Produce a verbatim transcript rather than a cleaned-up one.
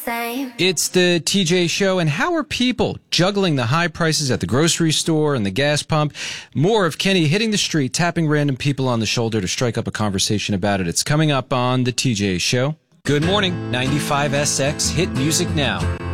same. It's the T J Show, and how are people juggling the high prices at the grocery store and the gas pump? More of Kenny hitting the street, tapping random people on the shoulder to strike up a conversation about it. It's coming up on the T J Show. Good morning, ninety-five S X Hit Music Now.